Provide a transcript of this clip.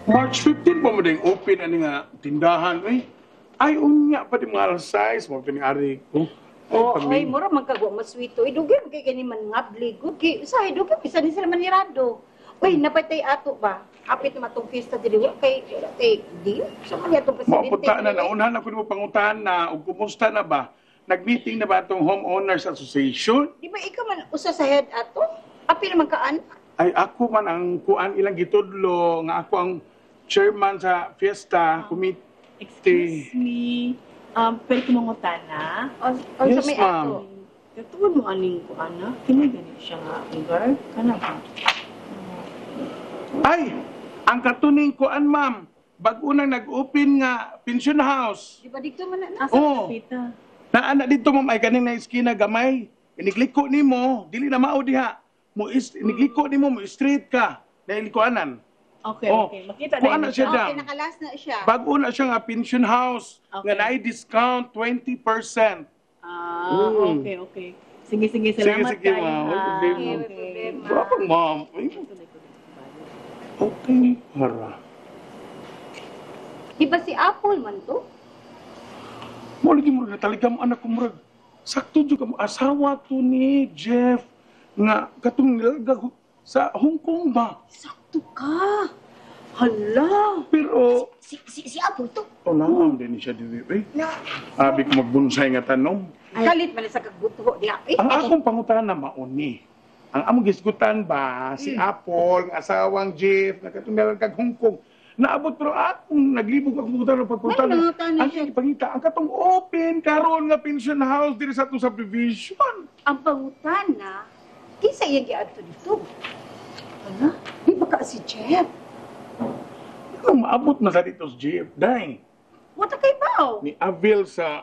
March 15 pa mo din open ani nga tindahan eh. Ay unya pa di mga size mo piniari ko. Ay, mura man kagwa maswito. Idugay kay kani man ngabli gud kay sa idugay bisan ni sila manirado. Uy, napatay ato ba? Hapit na matong fiesta diri wa kay di. Sa man atong presidente. Mapunta na naunahan ako mo panguntahan na ug kumusta na ba? Nag-meeting na ba itong Homeowners Association? Di ba ikaw man usa sa head ato? Apil man kaan? Ay ako man ang kuan ilang gitudlo nga ako ang chairman sa fiesta committee. Excuse me. Pwede ko mangutana? O Yes, sa may ma'am. ato. Katuod mo aning ko, ana? Kini ganit siya nga, Igar? Kana ba? Ay, ang katuning kuan ma'am, bag-o nang nag-open nga pension house. Di ba dito man na? Asa Oo. kapita? Naana dito ma'am ay kaning na eskina gamay. Inigliko nimo, dili na mao diha. Inigliko nimo mo straight ka. Dahil kuanan. Okay, Oh, okay. Makita kuha na na siya siya. dam. Okay, nakalas na siya. Bago na siya nga pension house Okay. nga naay discount 20%. Mm. Okay, okay. Sige, sige. Sige, Salamat sige, kayo, ma'am. ha? Wala problema. Okay, may problema. Bravo ma'am. Ay, okay. Hara. Di ba si Apple man to? Mo lagi mo nataligam anak ko murag. Sakto jud ka mo asawa to ni Jeff nga katong nilagag sa Hong Kong ba. Sakto ka. Hala. Pero Si Apple to. naam din siya dili eh. Na. Abi ko magbunsay nga tanom. Kalit man sa kagbuto di eh. Ang akong pangutan na mauni. Ang among gisgutan ba si Apple, ang asawang Jeff, nga katong nilagag Hong Kong. Naabot pero akong naglibog akong pumunta ng pagpunta. May mga tanong Ang siya. ipangita, ang katong open karon nga pension house diri sa atong subdivision. Ang pangutan na, kinsa iyang giadto dito? Hala? Di ba ka si Jeff? Ikaw maabot na sa dito si Jeff. Dahil Wata kay bao. ni Avel sa